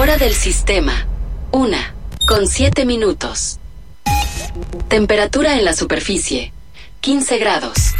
Hora del sistema. 1:07. Temperatura en la superficie. 15 grados.